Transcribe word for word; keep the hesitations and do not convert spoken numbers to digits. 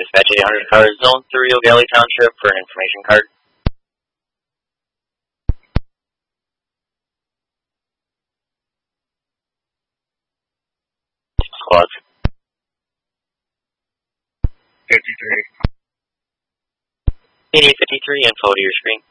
Dispatch eight hundred car zone three, O'Galley Township for an information card. Squads. fifty-three. eight eight fifty-three, info to your screen.